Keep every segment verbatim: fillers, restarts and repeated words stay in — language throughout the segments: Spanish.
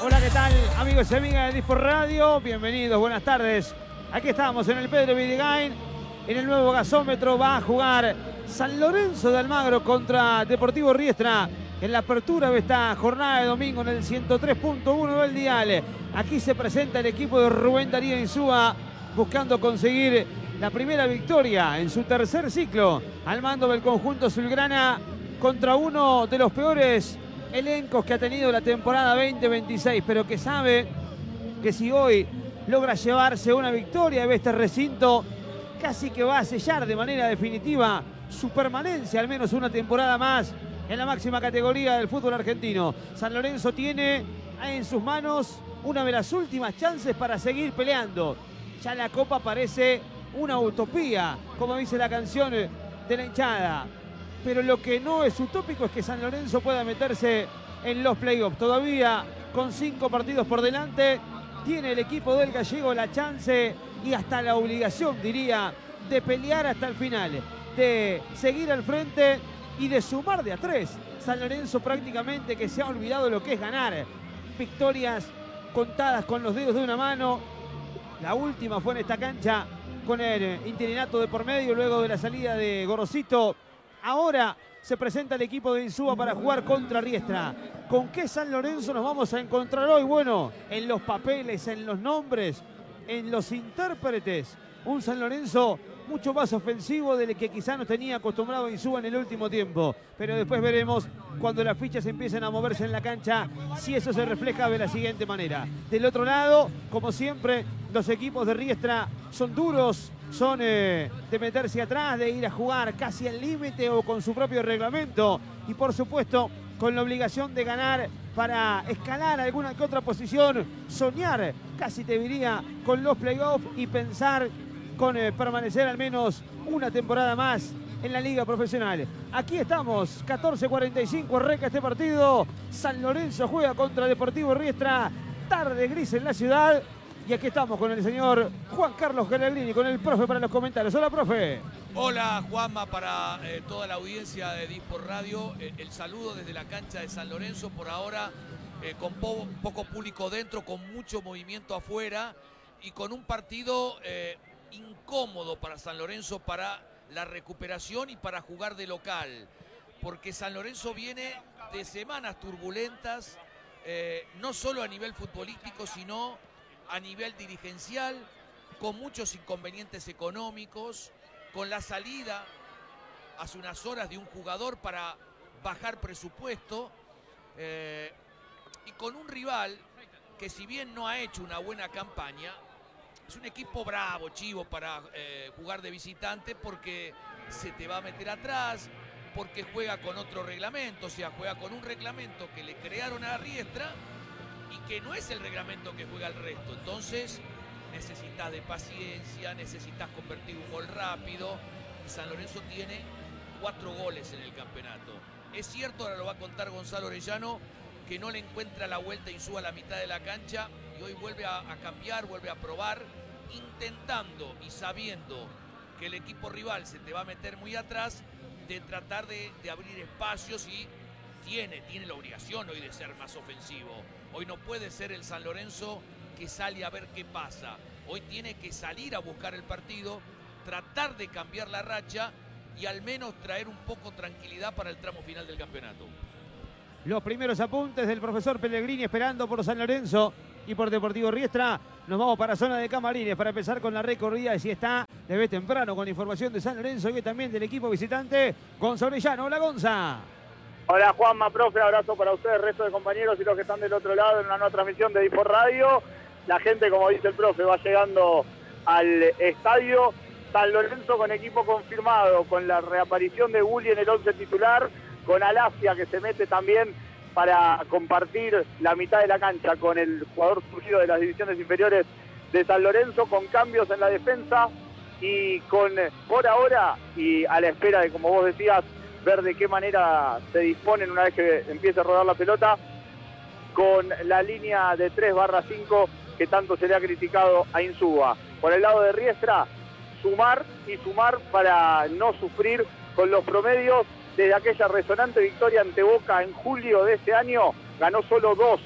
Hola, ¿qué tal, amigos y amigas de Dispor Radio? Bienvenidos, buenas tardes. Aquí estamos en el Pedro Vidigain. En el nuevo gasómetro va a jugar San Lorenzo de Almagro contra Deportivo Riestra en la apertura de esta jornada de domingo en el ciento tres punto uno del dial. Aquí se presenta el equipo de Rubén Darío Insúa buscando conseguir la primera victoria en su tercer ciclo al mando del conjunto azulgrana contra uno de los peores elencos que ha tenido la temporada veinte veintiséis, pero que sabe que si hoy logra llevarse una victoria de este recinto, casi que va a sellar de manera definitiva su permanencia, al menos una temporada más, en la máxima categoría del fútbol argentino. San Lorenzo tiene en sus manos una de las últimas chances para seguir peleando. Ya la Copa parece una utopía, como dice la canción de la hinchada. Pero lo que no es utópico es que San Lorenzo pueda meterse en los playoffs. Todavía con cinco partidos por delante, tiene el equipo del gallego la chance y hasta la obligación, diría, de pelear hasta el final, de seguir al frente y de sumar de a tres. San Lorenzo prácticamente que se ha olvidado lo que es ganar. Victorias contadas con los dedos de una mano. La última fue en esta cancha con el interinato de por medio luego de la salida de Gorosito. Ahora se presenta el equipo de Insúa para jugar contra Riestra. ¿Con qué San Lorenzo nos vamos a encontrar hoy? Bueno, en los papeles, en los nombres, en los intérpretes. Un San Lorenzo mucho más ofensivo del que quizá nos tenía acostumbrado Insúa en el último tiempo. Pero después veremos cuando las fichas empiecen a moverse en la cancha si eso se refleja de la siguiente manera. Del otro lado, como siempre, los equipos de Riestra son duros, son eh, de meterse atrás, de ir a jugar casi al límite o con su propio reglamento. Y por supuesto, con la obligación de ganar para escalar alguna que otra posición, soñar, casi te diría, con los playoffs y pensar con eh, permanecer al menos una temporada más en la liga profesional. Aquí estamos, catorce cuarenta y cinco, arranca este partido. San Lorenzo juega contra Deportivo Riestra, tarde gris en la ciudad. Y aquí estamos con el señor Juan Carlos Pellegrini, con el profe para los comentarios. Hola, profe. Hola, Juanma, para eh, toda la audiencia de Dispor Radio. Eh, el saludo desde la cancha de San Lorenzo, por ahora eh, con po poco público dentro, con mucho movimiento afuera y con un partido eh, incómodo para San Lorenzo para la recuperación y para jugar de local. Porque San Lorenzo viene de semanas turbulentas, eh, no solo a nivel futbolístico, sino a nivel dirigencial, con muchos inconvenientes económicos, con la salida hace unas horas de un jugador para bajar presupuesto, eh, y con un rival que, si bien no ha hecho una buena campaña, es un equipo bravo, chivo para eh, jugar de visitante, porque se te va a meter atrás, porque juega con otro reglamento, o sea, juega con un reglamento que le crearon a Riestra y que no es el reglamento que juega el resto. Entonces necesitas de paciencia, necesitas convertir un gol rápido. Y San Lorenzo tiene cuatro goles en el campeonato. Es cierto, ahora lo va a contar Gonzalo Orellano, que no le encuentra la vuelta a Insúa a la mitad de la cancha y hoy vuelve a, a cambiar, vuelve a probar, intentando y sabiendo que el equipo rival se te va a meter muy atrás, de tratar de, de abrir espacios, y tiene, tiene la obligación hoy de ser más ofensivo. Hoy no puede ser el San Lorenzo que sale a ver qué pasa. Hoy tiene que salir a buscar el partido, tratar de cambiar la racha y al menos traer un poco tranquilidad para el tramo final del campeonato. Los primeros apuntes del profesor Pellegrini esperando por San Lorenzo y por Deportivo Riestra. Nos vamos para zona de camarines para empezar con la recorrida, y si está desde temprano con información de San Lorenzo y también del equipo visitante, Gonzalo Orellano. Hola, Gonza. Hola, Juanma, profe, abrazo para ustedes, resto de compañeros y los que están del otro lado en una nueva transmisión de Dispor Radio. La gente, como dice el profe, va llegando al estadio. San Lorenzo con equipo confirmado, con la reaparición de Gulli en el once titular, con Alasia que se mete también para compartir la mitad de la cancha con el jugador surgido de las divisiones inferiores de San Lorenzo, con cambios en la defensa y con, por ahora, y a la espera de, como vos decías, ver de qué manera se disponen una vez que empiece a rodar la pelota, con la línea de tres barra cinco que tanto se le ha criticado a Insúa. Por el lado de Riestra, sumar y sumar para no sufrir con los promedios. Desde aquella resonante victoria ante Boca en julio de este año, ganó solo dos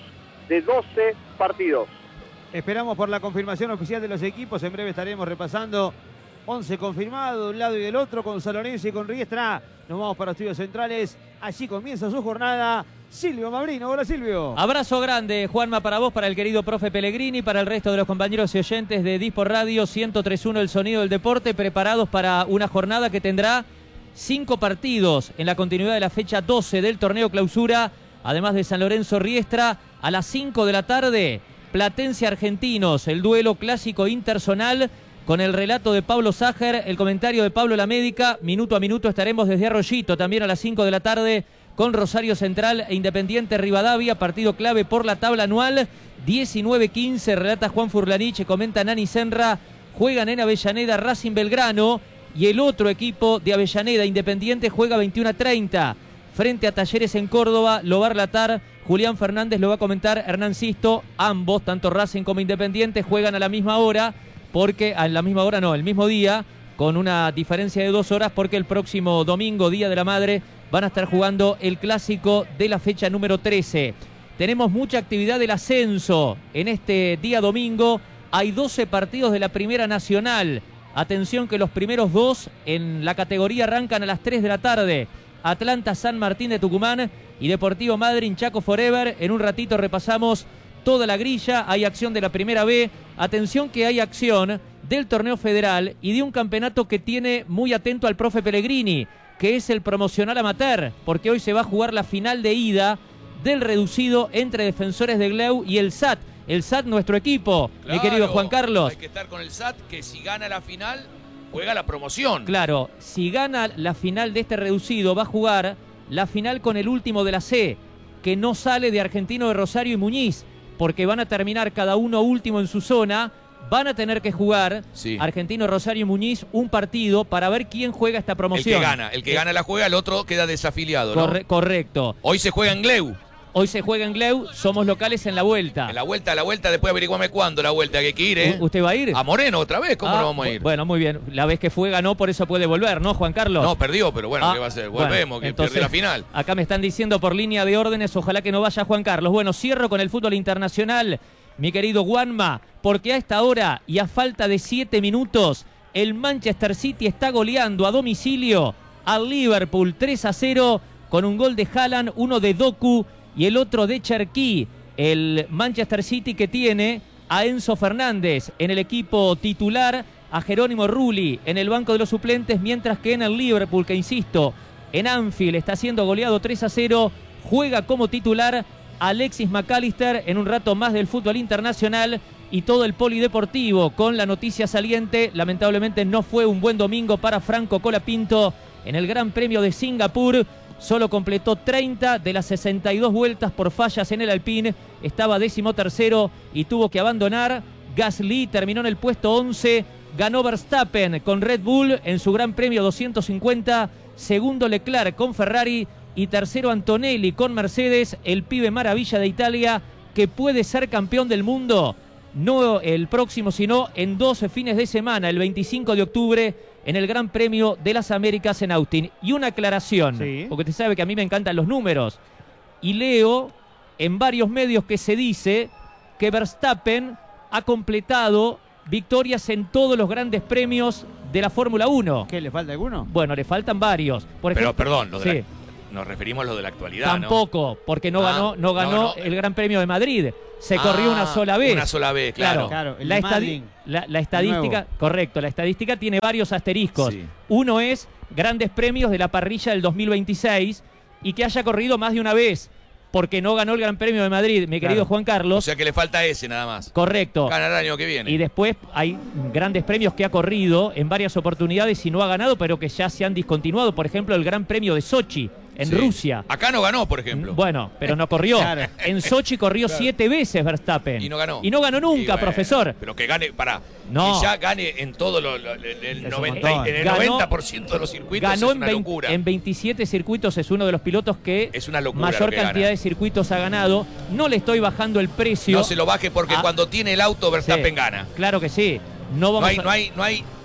de doce partidos. Esperamos por la confirmación oficial de los equipos. En breve estaremos repasando once confirmados de un lado y del otro con San Lorenzo y con Riestra. Nos vamos para Estudios Centrales. Allí comienza su jornada Silvio Mabrino. Hola, Silvio. Abrazo grande, Juanma, para vos, para el querido profe Pellegrini, para el resto de los compañeros y oyentes de Dispor Radio ciento tres punto uno, el sonido del deporte, preparados para una jornada que tendrá cinco partidos en la continuidad de la fecha doce del torneo clausura, además de San Lorenzo Riestra, a las cinco de la tarde, Platense Argentinos, el duelo clásico interzonal, con el relato de Pablo Ságer, el comentario de Pablo La Médica. Minuto a minuto estaremos desde Arroyito, también a las cinco de la tarde, con Rosario Central e Independiente Rivadavia, partido clave por la tabla anual. diecinueve quince, relata Juan Furlanich, comenta Nani Senra, juegan en Avellaneda Racing Belgrano, y el otro equipo de Avellaneda, Independiente, juega veintiuno a treinta frente a Talleres en Córdoba. Lo va a relatar Julián Fernández, lo va a comentar Hernán Sisto. Ambos, tanto Racing como Independiente, juegan a la misma hora, porque a la misma hora no, el mismo día, con una diferencia de dos horas, porque el próximo domingo, Día de la Madre, van a estar jugando el clásico de la fecha número trece. Tenemos mucha actividad del ascenso en este día domingo. Hay doce partidos de la Primera Nacional. Atención que los primeros dos en la categoría arrancan a las tres de la tarde. Atlanta San Martín de Tucumán y Deportivo Madryn Chaco Forever. En un ratito repasamos toda la grilla. Hay acción de la Primera B. Atención que hay acción del torneo federal y de un campeonato que tiene muy atento al profe Pellegrini, que es el promocional amateur, porque hoy se va a jugar la final de ida del reducido entre Defensores de Gleu y el S A T. El S A T, nuestro equipo, claro, mi querido Juan Carlos. Hay que estar con el S A T, que si gana la final, juega la promoción. Claro, si gana la final de este reducido, va a jugar la final con el último de la C, que no sale de Argentino de Rosario y Muñiz, porque van a terminar cada uno último en su zona. Van a tener que jugar, sí, Argentino, Rosario y Muñiz, un partido para ver quién juega esta promoción. El que gana, el que eh, gana la juega, el otro queda desafiliado, ¿no? Corre correcto. Hoy se juega en Gleu. Hoy se juega en Gleu, somos locales en la vuelta. En la vuelta, la vuelta, después averiguame cuándo la vuelta, que hay que ir, ¿eh? ¿Usted va a ir? A Moreno otra vez, ¿cómo ah, no vamos a ir? Bueno, muy bien, la vez que fue ganó, por eso puede volver, ¿no, Juan Carlos? No, perdió, pero bueno, ah, ¿qué va a hacer? Volvemos, bueno, que entonces, perdió la final. Acá me están diciendo por línea de órdenes, ojalá que no vaya Juan Carlos. Bueno, cierro con el fútbol internacional, mi querido Juanma, porque a esta hora y a falta de siete minutos, el Manchester City está goleando a domicilio al Liverpool tres a cero con un gol de Haaland, uno de Doku y el otro de Cherki. El Manchester City que tiene a Enzo Fernández en el equipo titular, a Jerónimo Rulli en el banco de los suplentes, mientras que en el Liverpool, que insisto, en Anfield está siendo goleado tres a cero, juega como titular Alexis McAllister. En un rato más del fútbol internacional y todo el polideportivo con la noticia saliente. Lamentablemente no fue un buen domingo para Franco Colapinto en el Gran Premio de Singapur. Solo completó treinta de las sesenta y dos vueltas por fallas en el Alpine. Estaba décimo tercero y tuvo que abandonar. Gasly terminó en el puesto once. Ganó Verstappen con Red Bull en su Gran Premio doscientos cincuenta. Segundo Leclerc con Ferrari. Y tercero Antonelli con Mercedes, el pibe maravilla de Italia, que puede ser campeón del mundo, no el próximo, sino en doce fines de semana, el veinticinco de octubre, en el Gran Premio de las Américas en Austin. Y una aclaración, sí, porque usted sabe que a mí me encantan los números, y leo en varios medios que se dice que Verstappen ha completado victorias en todos los grandes premios de la Fórmula uno. ¿Qué, le falta alguno? Bueno, le faltan varios. Por ejemplo, Pero perdón, lo de sí. la... Nos referimos a lo de la actualidad, Tampoco, ¿no? porque no ah, ganó, no ganó no, no. el Gran Premio de Madrid. Se ah, corrió una sola vez. Una sola vez, claro. Claro, la, estadi la, la estadística, correcto, la estadística tiene varios asteriscos. Sí. Uno es grandes premios de la parrilla del dos mil veintiséis y que haya corrido más de una vez, porque no ganó el Gran Premio de Madrid, mi querido claro. Juan Carlos. O sea que le falta ese nada más. Correcto. Gana el año que viene. Y después hay grandes premios que ha corrido en varias oportunidades y no ha ganado, pero que ya se han discontinuado. Por ejemplo, el Gran Premio de Sochi, en sí. Rusia. Acá no ganó, por ejemplo. Bueno, pero no corrió. Claro. En Sochi corrió claro. siete veces Verstappen. Y no ganó. Y no ganó nunca, bueno, profesor. Pero que gane, pará, no. que ya gane en todo lo, lo, el, noventa, en el ganó, noventa por ciento de los circuitos. Ganó es en, una veinte, locura. en veintisiete circuitos, es uno de los pilotos que es una locura mayor que cantidad gana. de circuitos ha ganado. No le estoy bajando el precio. No se lo baje porque ah, cuando tiene el auto Verstappen sí, gana. Claro que sí. No, vamos no, hay, a... no, hay, no hay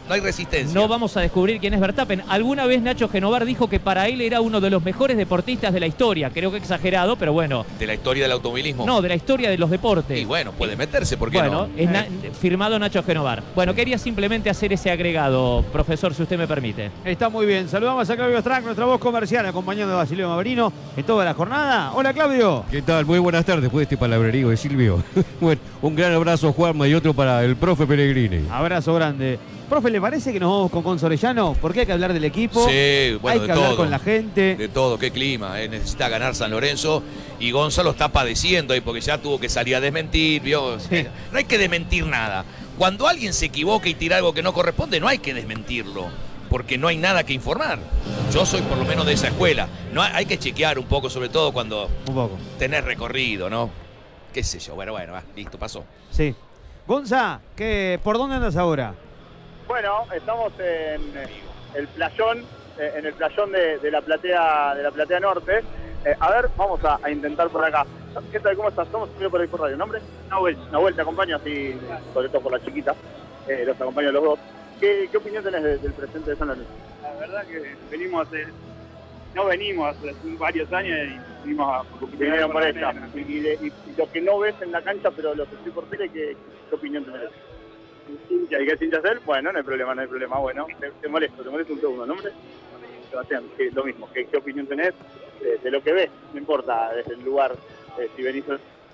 no hay resistencia. No vamos a descubrir quién es Verstappen. Alguna vez Nacho Genovar dijo que para él era uno de los mejores deportistas de la historia. Creo que exagerado, pero bueno. ¿De la historia del automovilismo? No, de la historia de los deportes. Y bueno, puede meterse, ¿por qué bueno, no? es na- firmado Nacho Genovar. Bueno, quería simplemente hacer ese agregado, profesor, si usted me permite. Está muy bien. Saludamos a Claudio Strack, nuestra voz comercial, acompañando a Basilio Mabrino en toda la jornada. Hola, Claudio. ¿Qué tal? Muy buenas tardes después de este palabrerío de Silvio. Bueno, un gran abrazo, Juanma, y otro para el profe Pellegrini. Abrazo grande. Profe, ¿le parece que nos vamos con Gonzo Orellano? Porque hay que hablar del equipo. Sí, bueno, hay de que hablar todo. con la gente. De todo, qué clima, eh. Necesita ganar San Lorenzo y Gonzalo está padeciendo ahí porque ya tuvo que salir a desmentir, ¿vio? Sí. No hay que desmentir nada. Cuando alguien se equivoca y tira algo que no corresponde, no hay que desmentirlo, porque no hay nada que informar. Yo soy por lo menos de esa escuela. No hay, hay que chequear un poco, sobre todo cuando Un poco. tenés recorrido, ¿no? Qué sé yo, bueno, bueno, va, listo, pasó. Sí. Gonza, ¿qué, ¿por dónde andas ahora? Bueno, estamos en eh, el playón, eh, en el playón de, de la platea de la platea norte. Eh, a ver, vamos a, a intentar por acá. ¿Qué tal? ¿Cómo estás? Estamos primero por ahí por radio. ¿Nombre? Nahuel. Nahuel, te acompaño así, sobre todo por la chiquita. Eh, los acompaño a los dos. ¿Qué, qué opinión tenés de- del presente de San Lorenzo? La verdad que venimos hace, no venimos hace varios años y venimos a Vinieron por la esta. nena. Y, y, y- y lo que no ves en la cancha, pero lo que estoy por tele, ¿qué, qué opinión tenés? ¿Y qué hinchas él? Bueno, no hay problema, no hay problema. Bueno, te, te molesto, te molesto un segundo. ¿Nombre? Sebastián, que lo mismo. ¿Qué, qué opinión tenés de, de lo que ves? No importa desde el lugar, eh, si venís...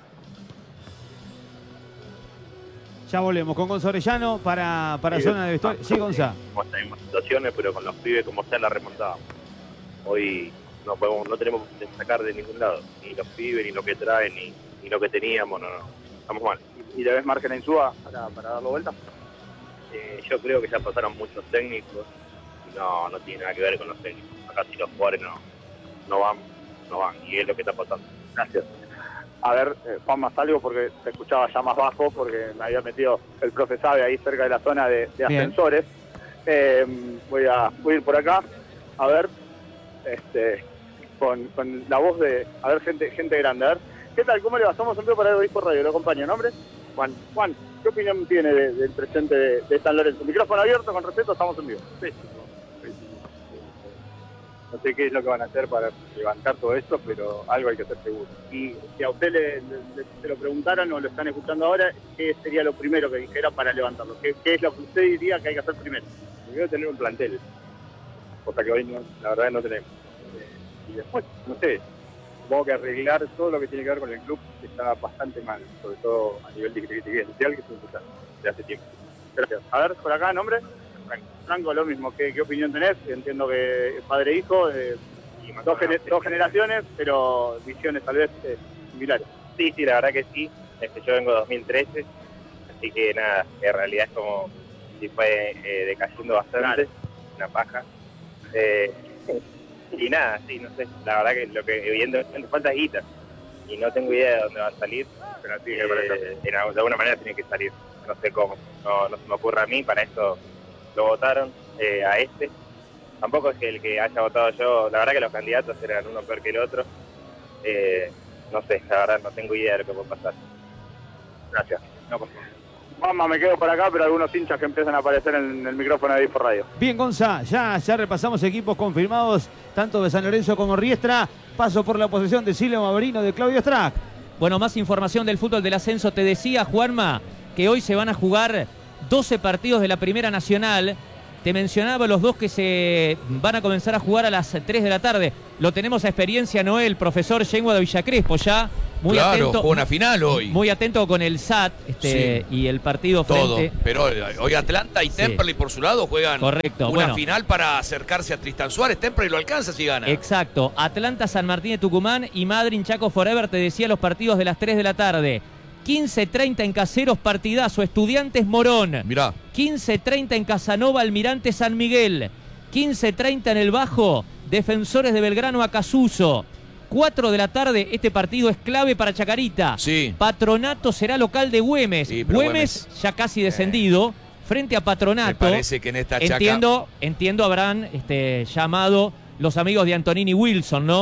Ya volvemos con Gonzo Orellano para, para Sí, zona de vestuario. Sí, Gonza. Como estas mismas situaciones, pero con los pibes como sea la remontada. Hoy no podemos, no tenemos que sacar de ningún lado, ni los pibes, ni lo que traen, ni, ni lo que teníamos, no, no, estamos mal. ¿Y le ves margen en Suba para, para darlo vuelta? Eh, yo creo que ya pasaron muchos técnicos y no, no tiene nada que ver con los técnicos. Acá si los jugadores no, no van, no van, y es lo que está pasando. Gracias. A ver, eh, Juan, más algo porque te escuchaba ya más bajo, porque me había metido el profe Sabe ahí cerca de la zona de, de Bien. ascensores. Eh, voy, a, voy a ir por acá, a ver, este, con, con la voz de, a ver, gente gente grande, a ver. ¿Qué tal? ¿Cómo le va? Somos un poco para el por radio, lo acompaña. ¿Nombre? Juan. Juan, ¿qué opinión tiene de- del presente de, de San Lorenzo? Micrófono abierto, con respeto, estamos en vivo. Sí. No sé qué es lo que van a hacer para levantar todo esto, pero algo hay que hacer seguro. Y si a usted le, le- le- se lo preguntaran o lo están escuchando ahora, ¿qué sería lo primero que dijera para levantarlo? ¿Qué, qué es lo que usted diría que hay que hacer primero? Primero tener un plantel, cosa que hoy no, la verdad no tenemos. Eh, y después, no sé, supongo que arreglar todo lo que tiene que ver con el club que está bastante mal, sobre todo a nivel de crítica social, que es importante, de hace tiempo. Gracias. A ver, por acá, ¿nombre? Franco. Franco, lo mismo. ¿Qué, qué opinión tenés? Entiendo que padre e hijo, eh, Y más dos, o menos, gener- dos generaciones, pero visiones tal vez eh, similares. Sí, sí, la verdad que sí. Este, yo vengo de dos mil trece, así que nada, en realidad es como si fue eh, decayendo bastante, una paja. Eh, y nada, sí, no sé, la verdad que lo que evidentemente falta es guita y no tengo idea de dónde va a salir, pero sí, eh, en algún- de alguna manera tiene que salir, no sé cómo, no, no se me ocurre a mí, para eso lo votaron eh, a este. Tampoco es que el que haya votado yo, la verdad que los candidatos eran uno peor que el otro. Eh, no sé, la verdad no tengo idea de lo que puede pasar. Gracias. No, por favor. Mamá, me quedo por acá, pero algunos hinchas que empiezan a aparecer en el micrófono de Dispo Radio. Bien, Gonza, ya, ya repasamos equipos confirmados, tanto de San Lorenzo como Riestra. Paso por la posesión de Silvio Mabrino, de Claudio Strack. Bueno, más información del fútbol del ascenso. Te decía, Juanma, que hoy se van a jugar doce partidos de la Primera Nacional. Te mencionaba los dos que se van a comenzar a jugar a las tres de la tarde. Lo tenemos a experiencia, Noel, profesor Yengua de Villa Crespo, ya muy claro, atento. jugó una final hoy. Muy atento con el S A T este, y el partido Todo, frente. pero hoy Atlanta y Sí. Temperley por su lado juegan Correcto, una bueno. final para acercarse a Tristan Suárez. Temperley lo alcanza si gana. Exacto. Atlanta, San Martín de Tucumán y Madryn, Chaco Forever. Te decía los partidos de las tres de la tarde. quince treinta en Caseros, partidazo. Estudiantes Morón. Mirá, quince treinta en Casanova, Almirante San Miguel. quince treinta en el Bajo, Defensores de Belgrano, Acasuso. cuatro de la tarde, este partido es clave para Chacarita. sí. Patronato será local de Güemes. Sí, pero Güemes, ya casi descendido, frente a Me Patronato. parece que en esta chaca... Entiendo, entiendo habrán este, llamado los amigos de Antonini Wilson, ¿no?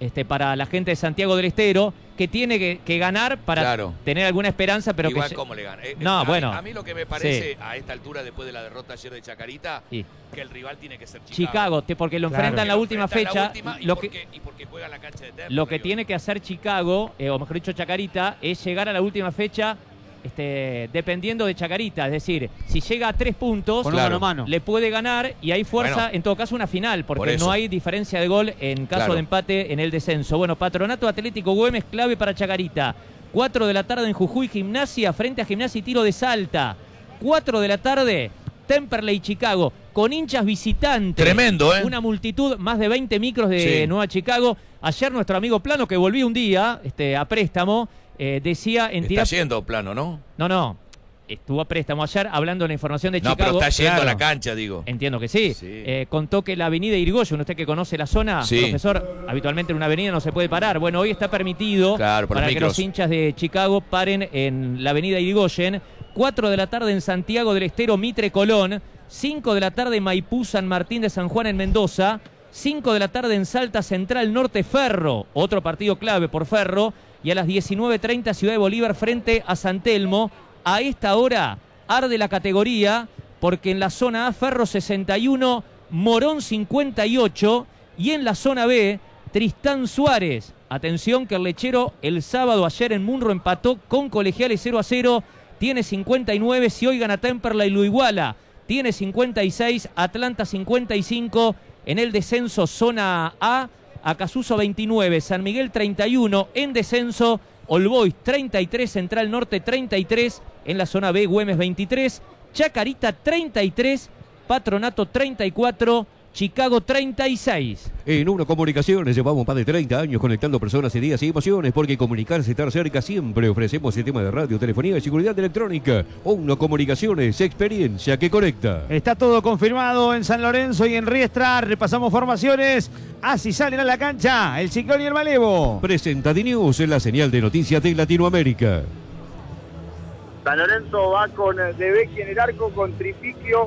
este, para la gente de Santiago del Estero, que tiene que, que ganar para Claro. tener alguna esperanza, pero Igual que... cómo le gana. Eh, No, a, bueno. A mí lo que me parece Sí. a esta altura, después de la derrota ayer de Chacarita, Sí. que el rival tiene que ser Chicago. Chicago, te- porque lo Claro. enfrenta en la Lo última enfrenta en fecha. la última y, lo porque, que, y porque juega en la cancha de Temple. lo que digo. tiene que hacer Chicago, eh, o mejor dicho Chacarita, es llegar a la última fecha este, dependiendo de Chacarita. Es decir, si llega a tres puntos, Con un mano a mano. le puede ganar y hay fuerza, Bueno. en todo caso, una final, Por porque eso. no hay diferencia de gol en caso Claro. de empate en el descenso. Bueno, Patronato Atlético Güemes, clave para Chacarita. cuatro de la tarde en Jujuy, Gimnasia, frente a Gimnasia y Tiro de Salta. cuatro de la tarde, Temperley, Chicago, con hinchas visitantes. Tremendo, ¿eh? Una multitud, más de veinte micros de Sí. Nueva Chicago. Ayer nuestro amigo Plano, que volvió un día este, a préstamo, eh, decía en Está tirar... yendo plano, ¿no? No, no, estuvo a préstamo ayer hablando de la información de No, Chicago. pero está yendo Claro. a la cancha, digo. Entiendo que sí. Sí. Eh, contó que la avenida Irigoyen, usted que conoce la zona, Sí. profesor, habitualmente en una avenida no se puede parar. Bueno, hoy está permitido Claro, por para los que micros. los hinchas de Chicago paren en la avenida Irigoyen. cuatro de la tarde en Santiago del Estero, Mitre, Colón. cinco de la tarde Maipú, San Martín de San Juan en Mendoza. cinco de la tarde en Salta Central Norte, Ferro. Otro partido clave por Ferro. Y a las diecinueve treinta Ciudad de Bolívar frente a San Telmo. A esta hora arde la categoría porque en la zona A Ferro sesenta y uno, Morón cincuenta y ocho y en la zona B Tristán Suárez. Atención que el Lechero el sábado ayer en Munro empató con Colegiales cero a cero, tiene cincuenta y nueve, si hoy gana Temperley lo iguala, tiene cincuenta y seis, Atlanta cincuenta y cinco, en el descenso zona A, Acasuso veintinueve, San Miguel treinta y uno, en descenso All Boys treinta y tres, Central Norte treinta y tres, en la zona B Güemes veintitrés, Chacarita treinta y tres, Patronato treinta y cuatro, Chicago treinta y seis. En Uno Comunicaciones llevamos más de treinta años conectando personas, ideas y emociones, porque comunicarse y estar cerca siempre. Ofrecemos sistema de radio, telefonía y seguridad electrónica. Uno Comunicaciones, experiencia que conecta. Está todo confirmado en San Lorenzo y en Riestra. Repasamos formaciones. Así salen a la cancha el Ciclón y el Malevo. Presenta D-News en la señal de noticias de Latinoamérica. San Lorenzo va con De Vecchi en el arco, con Tripiquio,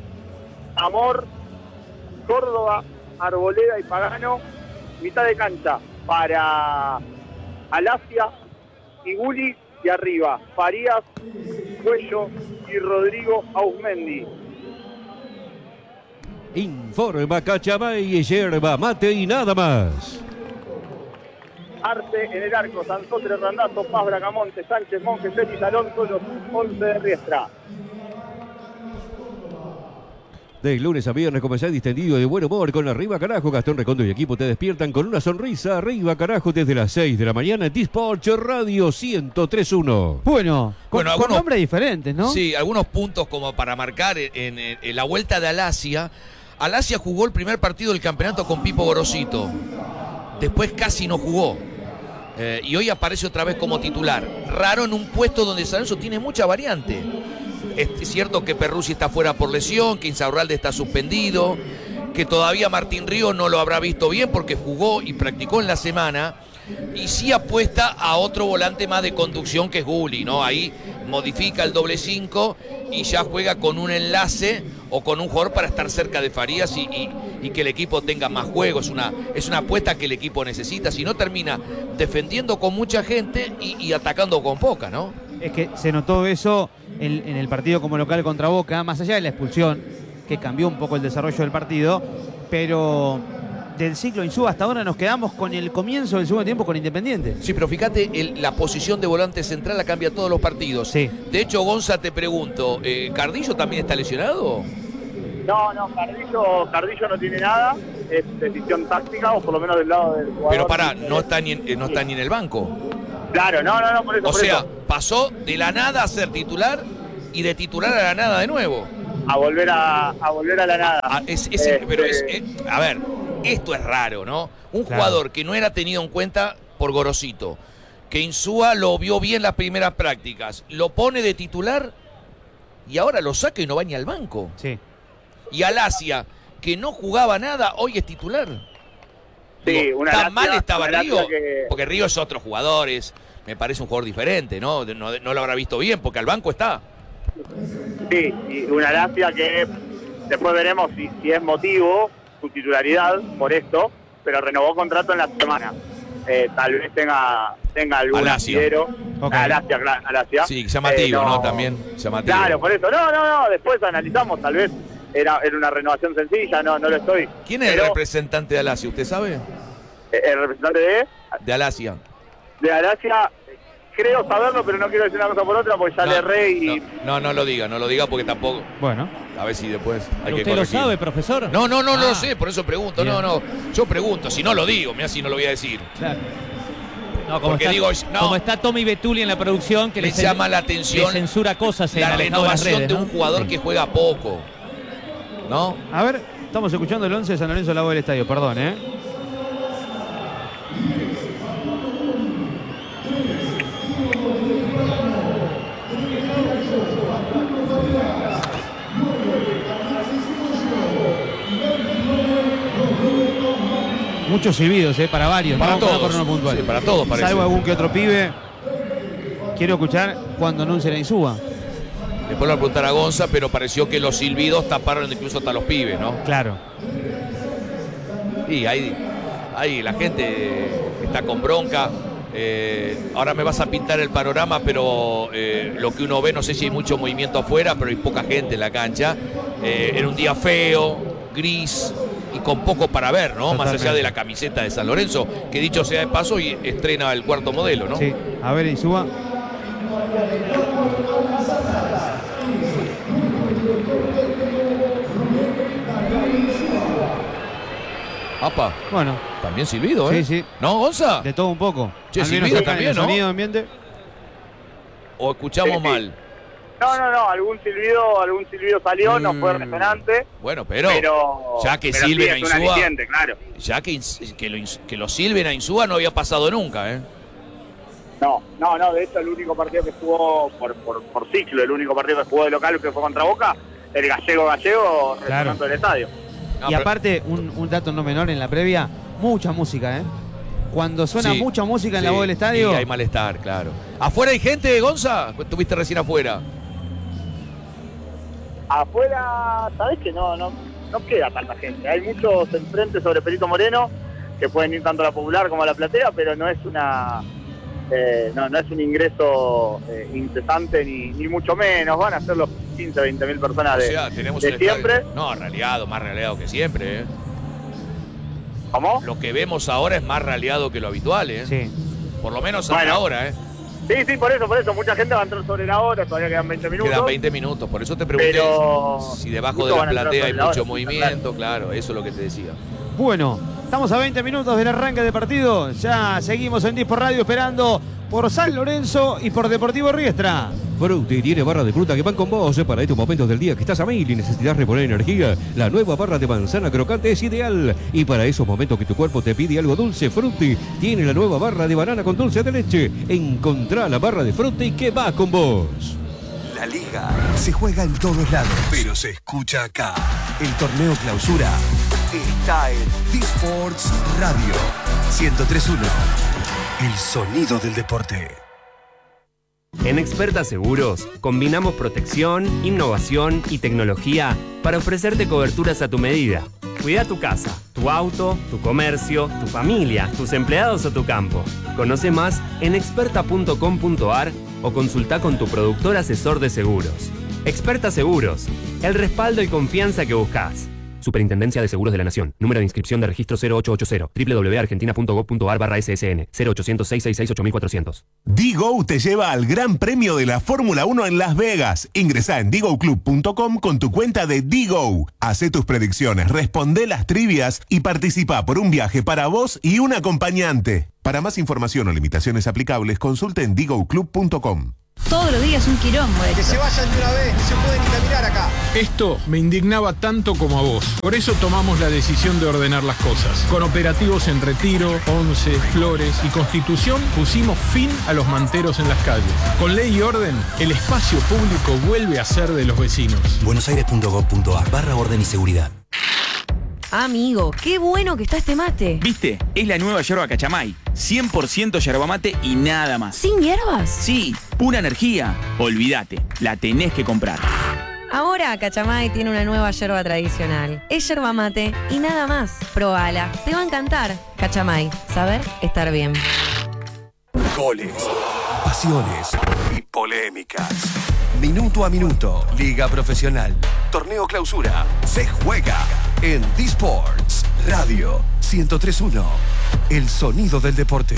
Amor, Córdoba, Arboleda y Pagano. Mitad de cancha para Alasia y Guli, y arriba Farías, Cuello y Rodrigo Auzmendi. Informa Cachamay, yerba, mate y nada más. Arte en el arco, Sansotre, Randazzo, Paz, Bracamonte, Sánchez, Monjes, Félix, Alonso, los once de Riestra. De lunes a viernes comenzá distendido de buen humor con Arriba Carajo. Gastón Recondo y equipo te despiertan con una sonrisa. Arriba Carajo desde las seis de la mañana en Disport Radio ciento tres punto uno. Bueno, con, Bueno, con algunos- nombres diferentes, ¿no? Sí, algunos puntos como para marcar en, en- en la vuelta de Alasia. Alasia jugó el primer partido del campeonato con Pipo Gorosito. Después casi no jugó. Eh, y hoy aparece otra vez como titular. Raro en un puesto donde San Lorenzo tiene mucha variante. Es cierto que Perruzzi está fuera por lesión, que Insaurralde está suspendido, que todavía Martín Río no lo habrá visto bien porque jugó y practicó en la semana. Y sí apuesta a otro volante más de conducción que es Guli, ¿no? Ahí modifica el doble cinco y ya juega con un enlace o con un jugador para estar cerca de Farías y, y- y que el equipo tenga más juego. Es una, es una apuesta que el equipo necesita, si no termina defendiendo con mucha gente y, y atacando con poca, ¿no? Es que se notó eso en, en el partido como local contra Boca, más allá de la expulsión, que cambió un poco el desarrollo del partido, pero del ciclo Insúa hasta ahora nos quedamos con el comienzo del segundo tiempo con Independiente. Sí, pero fíjate, el- la posición de volante central la cambia todos los partidos. Sí. De hecho, Gonza, te pregunto, eh, ¿Cardillo también está lesionado? No, no, Cardillo, Cardillo no tiene nada, es decisión táctica, o por lo menos del lado del jugador. Pero pará, no está ni en, eh, no está ni en el banco. Claro, no, no, no, por eso. O por sea, eso. pasó de la nada a ser titular y de titular a la nada de nuevo. A volver a, a volver a la nada. Ah, es- es- Este, pero es, eh, a ver, esto es raro, ¿no? Un Claro. jugador que no era tenido en cuenta por Gorosito, que Insúa lo vio bien las primeras prácticas, lo pone de titular y ahora lo saca y no va ni al banco. Sí. Y Alasia, que no jugaba nada, hoy es titular. Sí, Digo, una ¿tan Alasia- mal estaba una Río? Alasia que- Porque Río es otro jugador, es, me parece un jugador diferente, ¿no? No, no lo habrá visto bien, porque al banco está. Sí, y una Alasia que después veremos si, si es motivo su titularidad por esto, pero renovó contrato en la semana. Eh, tal vez tenga tenga algún Alasia. asidero. Okay. Alasia, claro, Alasia. Sí, llamativo, Eh, ¿no? También llamativo. Claro, por eso. No, no, no, después analizamos, tal vez era, era una renovación sencilla, no, no lo estoy. ¿Quién es pero, el representante de Alasia? ¿Usted sabe? eh, el representante de, De Alasia. de Alasia, creo saberlo, pero no quiero decir una cosa por otra porque ya No, le erré y... no, no, no lo diga, no lo diga porque tampoco. Bueno, A ver si después hay ¿Pero que usted lo corregir. sabe, profesor? No, no, no, no Ah. lo sé, por eso pregunto. Bien. No, no, yo pregunto, si no lo digo, mira si no lo voy a decir. claro. No, como, Porque está, digo, no. como está Tommy Betuli en la producción, que Me le, llama la le atención censura cosas en la alejado de las renovación redes, de ¿no? un jugador Sí. que juega poco. ¿No? A ver, estamos escuchando el once de San Lorenzo al lado del estadio, perdón, ¿eh? Muchos silbidos, ¿eh? Para varios, Para no todos. por uno puntual. Sí, para todos parece. Salvo algún que otro pibe. Quiero escuchar cuando anuncie la Insúa. Después lo voy a preguntar a Gonza, pero pareció que los silbidos taparon incluso hasta los pibes, ¿no? Claro. Y ahí, ahí la gente está con bronca. Eh, ahora me vas a pintar el panorama, pero eh, lo que uno ve, no sé si hay mucho movimiento afuera, pero hay poca gente en la cancha. Eh, era un día feo, gris y con poco para ver, ¿no? Totalmente. Más allá de la camiseta de San Lorenzo, que dicho sea de paso, y estrena el cuarto modelo, ¿no? Sí. A ver, Insúa. Apa, Bueno, también silbido, ¿eh? sí, sí. ¿No, Gonza? De todo un poco. Che, Al menos silbido acá en el también, ¿no? sonido ambiente. ¿O escuchamos Sí, sí. mal? No, no, no, algún silbido, algún silbido salió, no fue Mm. resonante, Bueno, pero, pero... ya que pero silben sí, a es un Insúa, aliciente, claro. ya que, ins- que, lo, ins- que lo silben a Insúa no había pasado nunca, ¿eh? No, no, no, de hecho el único partido que jugó por, por, por ciclo, el único partido que jugó de local que fue contra Boca, el gallego gallego Claro. resonando el estadio. No, Y pero- aparte, un, un dato no menor en la previa, mucha música, ¿eh? Cuando suena Sí, mucha música en sí, la voz del estadio, Y hay malestar, claro. ¿Afuera hay gente, Gonza? ¿Estuviste recién afuera? Afuera, sabés que no, no, no queda tanta gente. Hay muchos enfrente sobre Perito Moreno que pueden ir tanto a la Popular como a la Platea, pero no es una eh, no, no es un ingreso eh, incesante ni, ni mucho menos. Van a ser los quince, veinte mil personas O de, sea, tenemos de un siempre. estadio- No, raleado, más raleado que siempre, ¿eh? ¿Cómo? Lo que vemos ahora es más raleado que lo habitual, ¿eh? sí. Por lo menos hasta Bueno. ahora, ¿eh? Sí, sí, por eso, por eso. Mucha gente va a entrar sobre la hora, todavía quedan veinte minutos. Quedan veinte minutos, por eso te pregunté Pero si debajo de muchos la van a entrar platea hay sobre la mucho hora, movimiento, claro, eso es lo que te decía. Bueno, estamos a veinte minutos del arranque de partido. Ya seguimos en Dispo Radio esperando por San Lorenzo y por Deportivo Riestra. Frutti tiene barra de fruta que van con vos para estos momentos del día que estás a mil y necesitas reponer energía. La nueva barra de manzana crocante es ideal. Y para esos momentos que tu cuerpo te pide algo dulce, Frutti tiene la nueva barra de banana con dulce de leche. Encontrá la barra de Frutti que va con vos. La liga se juega en todos lados, pero se escucha acá. El torneo clausura está en D-Sports Radio ciento tres punto uno. El sonido del deporte. En Experta Seguros, combinamos protección, innovación y tecnología para ofrecerte coberturas a tu medida. Cuida tu casa, tu auto, tu comercio, tu familia, tus empleados o tu campo. Conoce más en experta punto com punto a r o consulta con tu productor asesor de seguros. Experta Seguros, el respaldo y confianza que buscas. Superintendencia de Seguros de la Nación. Número de inscripción de registro cero ocho ocho cero. doble u doble u doble u punto argentina punto gov punto a r barra S S N. cero ochocientos, seiscientos sesenta y seis, ocho mil cuatrocientos. Digo te lleva al Gran Premio de la Fórmula uno en Las Vegas. Ingresá en digo club punto com con tu cuenta de Digo. Hacé tus predicciones, responde las trivias y participa por un viaje para vos y un acompañante. Para más información o limitaciones aplicables, consulte en digo club punto com. Todos los días un quilombo esto. Que se vayan de una vez, no se pueden ni caminar acá. Esto me indignaba tanto como a vos. Por eso tomamos la decisión de ordenar las cosas. Con operativos en Retiro, Once, Flores y Constitución pusimos fin a los manteros en las calles. Con ley y orden, el espacio público vuelve a ser de los vecinos. buenosaires punto gov punto a r barra orden y seguridad. Amigo, qué bueno que está este mate. ¿Viste? Es la nueva yerba Cachamay. cien por ciento yerba mate y nada más. ¿Sin hierbas? Sí, pura energía. Olvídate, la tenés que comprar. Ahora Cachamay tiene una nueva yerba tradicional. Es yerba mate y nada más. Probala, te va a encantar. Cachamay, saber estar bien. Goles, pasiones y polémicas. Minuto a minuto, Liga Profesional, Torneo Clausura, se juega en D-Sports Radio ciento tres punto uno. El sonido del deporte.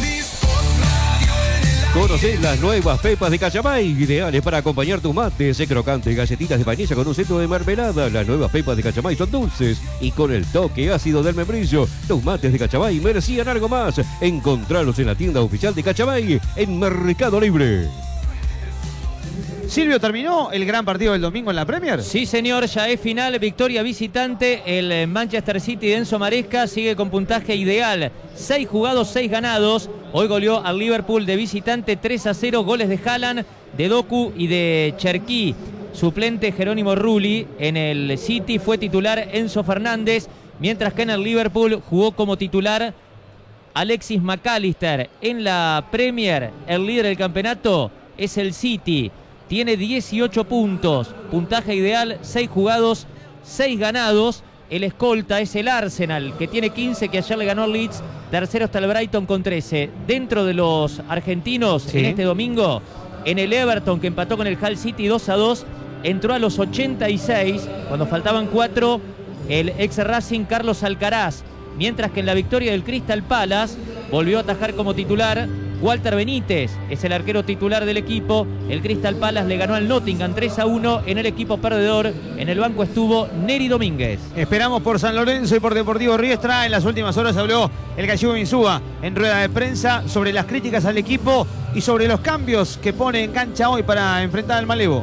Conocé las nuevas pepas de Cachamay, ideales para acompañar tus mates, crocantes, galletitas de vainilla con un centro de mermelada. Las nuevas pepas de Cachamay son dulces y con el toque ácido del membrillo. Tus mates de Cachamay merecían algo más. Encontralos en la tienda oficial de Cachamay en Mercado Libre. Silvio, ¿terminó el gran partido del domingo en la Premier? Sí, señor, ya es final, victoria visitante. El Manchester City de Enzo Maresca sigue con puntaje ideal. Seis jugados, seis ganados. Hoy goleó al Liverpool de visitante tres a cero, goles de Haaland, de Doku y de Cherki. Suplente Jerónimo Rulli. En el City fue titular Enzo Fernández, mientras que en el Liverpool jugó como titular Alexis McAllister. En la Premier, el líder del campeonato es el City. Tiene dieciocho puntos, puntaje ideal, seis jugados, seis ganados. El escolta es el Arsenal, que tiene quince, que ayer le ganó al Leeds. Tercero está el Brighton con trece. Dentro de los argentinos, sí, en este domingo, en el Everton, que empató con el Hull City dos a dos, entró a los ochenta y seis, cuando faltaban cuatro, el ex Racing Carlos Alcaraz. Mientras que en la victoria del Crystal Palace volvió a atajar como titular Walter Benítez, es el arquero titular del equipo. El Crystal Palace le ganó al Nottingham tres a uno en el equipo perdedor. En el banco estuvo Neri Domínguez. Esperamos por San Lorenzo y por Deportivo Riestra. En las últimas horas habló el gallego Insúa en rueda de prensa sobre las críticas al equipo y sobre los cambios que pone en cancha hoy para enfrentar al Malevo.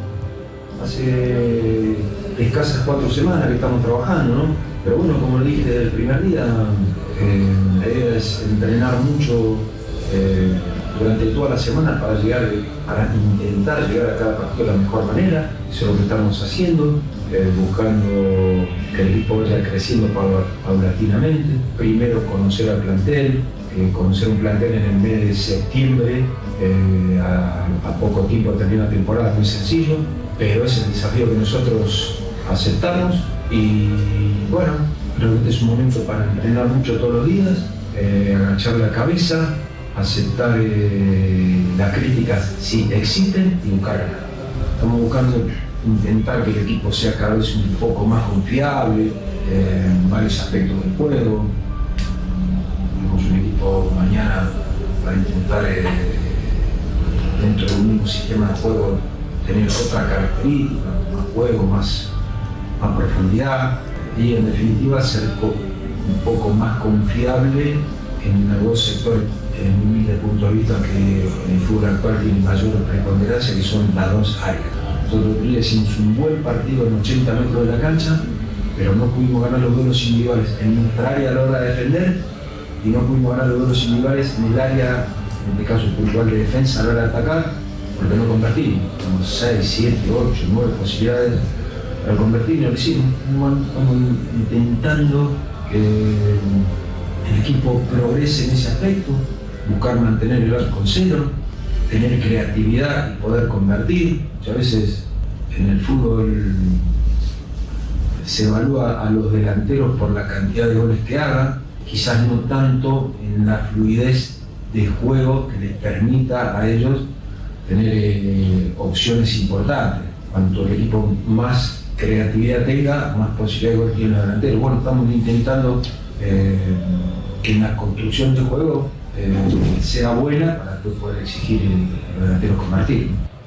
Hace escasas cuatro semanas que estamos trabajando, ¿no? Pero bueno, como lo dije desde el primer día, eh, la idea es entrenar mucho eh, durante toda la semana para llegar, para intentar llegar a cada partido de la mejor manera. Eso es lo que estamos haciendo, eh, buscando que el equipo vaya creciendo paulatinamente. Primero conocer al plantel, eh, conocer un plantel en el mes de septiembre, eh, a, a poco tiempo de terminar la temporada, es muy sencillo, pero es el desafío que nosotros aceptamos. Y bueno, realmente es un momento para entrenar mucho todos los días, eh, agachar la cabeza, aceptar eh, las críticas si existen y buscar ganar. Estamos buscando intentar que el equipo sea cada vez un poco más confiable eh, en varios aspectos del juego. Tenemos un equipo mañana para intentar eh, dentro de un mismo sistema de juego tener otra característica, más juego, más más profundidad y en definitiva ser un poco más confiable en algunos sectores, en mi punto de vista, que en el fútbol actual tiene mayor preponderancia, que son las dos áreas. Nosotros hicimos un buen partido en ochenta metros de la cancha, pero no pudimos ganar los duelos individuales en nuestra área a la hora de defender y no pudimos ganar los duelos individuales en el área, en este caso puntual de defensa, a la hora de atacar, porque no convertimos. Tenemos seis, siete, ocho, nueve posibilidades para convertir, y lo hicimos. Estamos intentando que el equipo progrese en ese aspecto, buscar mantener el arco en cero, tener creatividad y poder convertir. Muchas veces en el fútbol se evalúa a los delanteros por la cantidad de goles que hagan, quizás no tanto en la fluidez de juego que les permita a ellos tener eh, opciones importantes. Cuanto el equipo más creatividad tenga, más posibilidades de gol tiene el delantero. Bueno, estamos intentando eh, que en la construcción del juego eh, sea buena para después poder exigir a los delanteros convertir.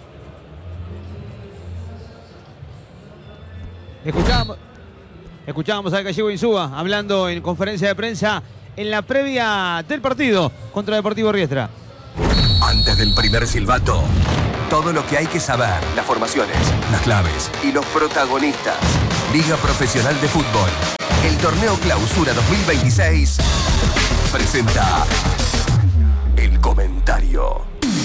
Escuchábamos, escuchábamos al gallego Insúa hablando en conferencia de prensa en la previa del partido contra Deportivo Riestra. Antes del primer silbato, todo lo que hay que saber, las formaciones, las claves y los protagonistas. Liga Profesional de Fútbol. El torneo Clausura dos mil veintiséis presenta el comentario.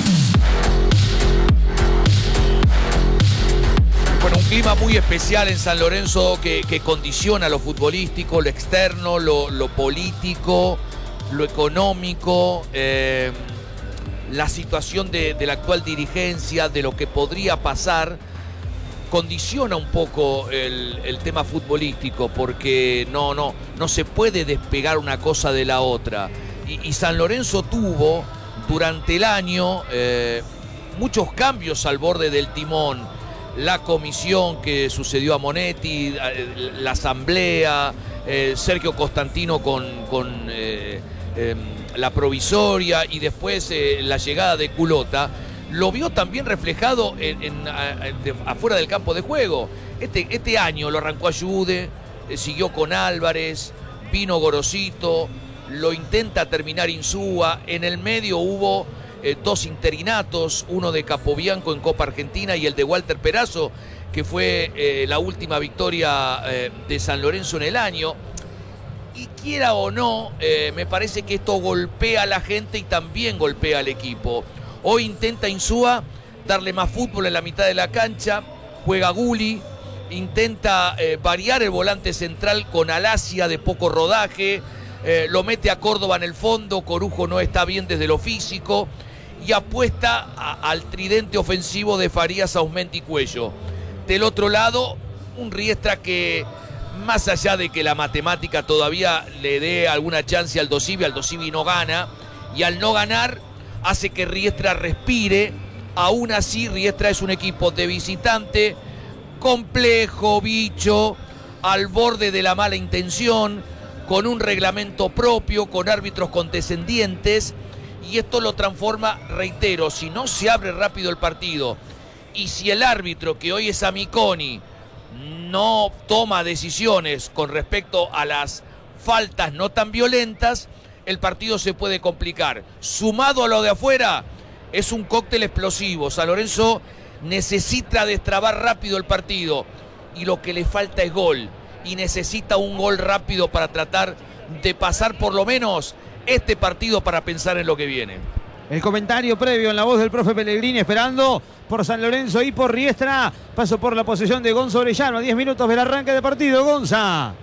Bueno, un clima muy especial en San Lorenzo que, que condiciona lo futbolístico, lo externo, lo, lo político, lo económico. Eh, la situación de, de la actual dirigencia, de lo que podría pasar. condiciona un poco el, el tema futbolístico, porque no, no, no se puede despegar una cosa de la otra. Y, y San Lorenzo tuvo durante el año eh, muchos cambios al borde del timón. La comisión que sucedió a Monetti, la asamblea, eh, Sergio Costantino con, con eh, eh, la provisoria y después eh, la llegada de Culota, lo vio también reflejado en, en, en, de, afuera del campo de juego. Este, este año lo arrancó Ayude, eh, siguió con Álvarez, vino Gorosito, lo intenta terminar Insúa, en el medio hubo Eh, dos interinatos, uno de Capobianco en Copa Argentina y el de Walter Perazo, que fue eh, la última victoria eh, de San Lorenzo en el año. Y quiera o no, eh, me parece que esto golpea a la gente y también golpea al equipo. Hoy intenta Insúa darle más fútbol en la mitad de la cancha, juega Guli, intenta eh, variar el volante central con Alasia de poco rodaje, eh, lo mete a Córdoba en el fondo, Corujo no está bien desde lo físico, y apuesta a, al tridente ofensivo de Farías, Aumenti y Cuello. Del otro lado, un Riestra que, más allá de que la matemática todavía le dé alguna chance al Dosivi, al Dosivi no gana, y al no ganar hace que Riestra respire. Aún así, Riestra es un equipo de visitante, complejo, bicho, al borde de la mala intención, con un reglamento propio, con árbitros condescendientes, y esto lo transforma, reitero, si no se abre rápido el partido y si el árbitro, que hoy es Amiconi, no toma decisiones con respecto a las faltas no tan violentas, el partido se puede complicar. Sumado a lo de afuera, es un cóctel explosivo. San Lorenzo necesita destrabar rápido el partido y lo que le falta es gol, y necesita un gol rápido para tratar de pasar por lo menos este partido para pensar en lo que viene. El comentario previo en la voz del profe Pellegrini, esperando por San Lorenzo y por Riestra. Paso por la posesión de Gonza Orellano a diez minutos del arranque de partido. Gonza.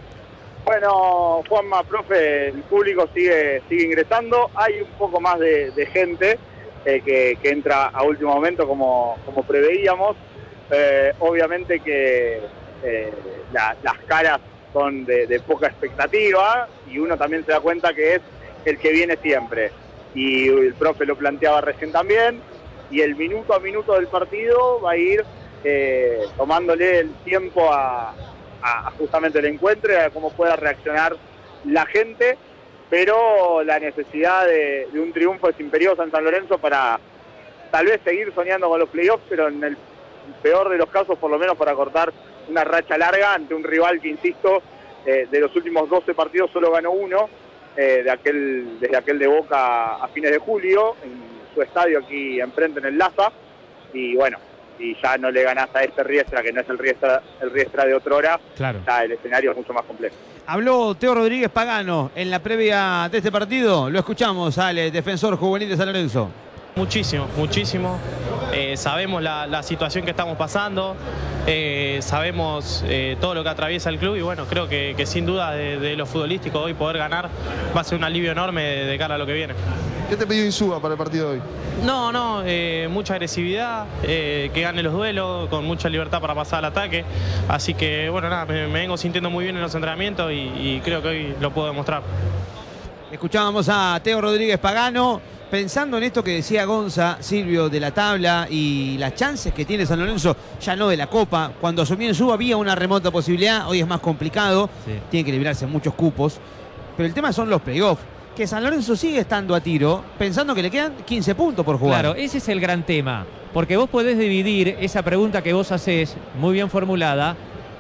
Bueno, Juanma, profe, el público sigue, sigue ingresando. Hay un poco más de, de gente eh, que, que entra a último momento, como, como preveíamos. Eh, obviamente que eh, la, las caras son de, de poca expectativa, y uno también se da cuenta que es el que viene siempre, y el profe lo planteaba recién también, y el minuto a minuto del partido va a ir eh, tomándole el tiempo a, a justamente el encuentro y a cómo pueda reaccionar la gente, pero la necesidad de, de un triunfo es imperiosa en San Lorenzo para tal vez seguir soñando con los playoffs, pero en el peor de los casos por lo menos para cortar una racha larga ante un rival que, insisto, eh, de los últimos doce partidos solo ganó uno, Eh, de aquel, desde aquel de Boca a fines de julio, en su estadio aquí enfrente en el Laza, y bueno, y ya no le ganás a este Riestra, que no es el Riestra, el Riestra de otrora, claro. Ya el escenario es mucho más complejo. Habló Teo Rodríguez Pagano en la previa de este partido, lo escuchamos al defensor juvenil de San Lorenzo. Muchísimo, muchísimo. Eh, sabemos la, la situación que estamos pasando, eh, sabemos eh, todo lo que atraviesa el club, y bueno, creo que, que sin duda de, de lo futbolístico hoy poder ganar va a ser un alivio enorme de, de cara a lo que viene. ¿Qué te pidió Insúa para el partido de hoy? No, no, eh, mucha agresividad, eh, que gane los duelos, con mucha libertad para pasar al ataque, así que bueno, nada, me, me vengo sintiendo muy bien en los entrenamientos y, y creo que hoy lo puedo demostrar. Escuchábamos a Teo Rodríguez Pagano. Pensando en esto que decía Gonza, Silvio, de la tabla y las chances que tiene San Lorenzo, ya no de la Copa. Cuando asumió Insúa había una remota posibilidad, hoy es más complicado, sí. Tiene que librarse muchos cupos. Pero el tema son los playoffs, que San Lorenzo sigue estando a tiro, pensando que le quedan quince puntos por jugar. Claro, ese es el gran tema, porque vos podés dividir esa pregunta que vos hacés, muy bien formulada,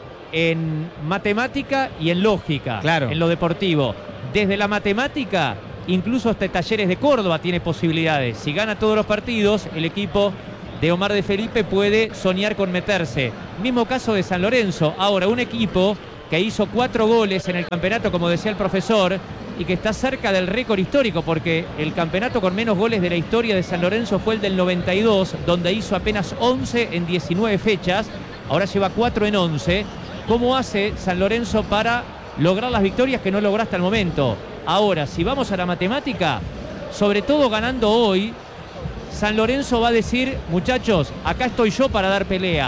en matemática y en lógica, claro. En lo deportivo. Desde la matemática, incluso hasta Talleres de Córdoba tiene posibilidades. Si gana todos los partidos, el equipo de Omar de Felipe puede soñar con meterse. Mismo caso de San Lorenzo. Ahora, un equipo que hizo cuatro goles en el campeonato, como decía el profesor, y que está cerca del récord histórico, porque el campeonato con menos goles de la historia de San Lorenzo fue el del noventa y dos, donde hizo apenas once en diecinueve fechas. Ahora lleva cuatro en once. ¿Cómo hace San Lorenzo para lograr las victorias que no logró hasta el momento? Ahora, si vamos a la matemática, sobre todo ganando hoy, San Lorenzo va a decir, muchachos, acá estoy yo para dar pelea.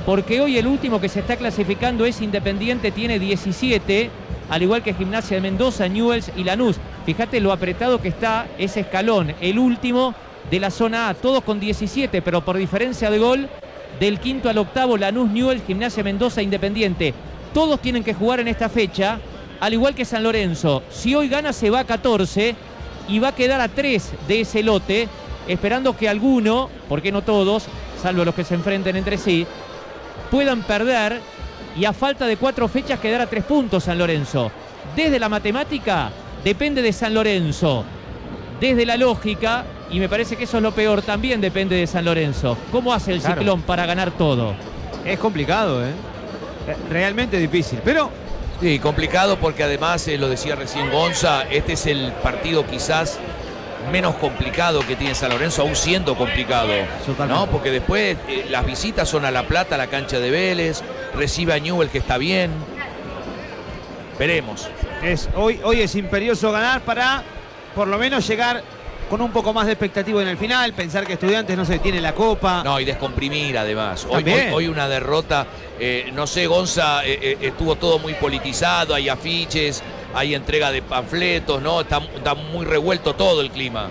porque hoy el último que se está clasificando es Independiente, tiene diecisiete, al igual que Gimnasia de Mendoza, Newell's y Lanús. Fíjate lo apretado que está ese escalón, el último de la zona A, todos con diecisiete, pero por diferencia de gol, del quinto al octavo, Lanús, Newell's, Gimnasia Mendoza, Independiente. Todos tienen que jugar en esta fecha, al igual que San Lorenzo. Si hoy gana, se va a catorce y va a quedar a tres de ese lote, esperando que alguno, porque no todos, salvo los que se enfrenten entre sí, puedan perder y a falta de cuatro fechas quedar a tres puntos San Lorenzo. Desde la matemática depende de San Lorenzo. Desde la lógica, y me parece que eso es lo peor, también depende de San Lorenzo. ¿Cómo hace el Claro. Ciclón para ganar todo? Es complicado, ¿eh? Realmente difícil, pero... Sí, complicado porque además, eh, lo decía recién Gonza, este es el partido quizás menos complicado que tiene San Lorenzo, aún siendo complicado, ¿no? Porque después eh, las visitas son a La Plata, a la cancha de Vélez, recibe a Newell, que está bien. Veremos. Es, hoy, hoy es imperioso ganar para por lo menos llegar con un poco más de expectativa en el final, pensar que Estudiantes no se tiene la copa. No, y descomprimir además. Hoy, hoy, También. hoy una derrota, eh, no sé, Gonza, eh, eh, estuvo todo muy politizado, hay afiches, hay entrega de panfletos, ¿no? Está, está muy revuelto todo el clima.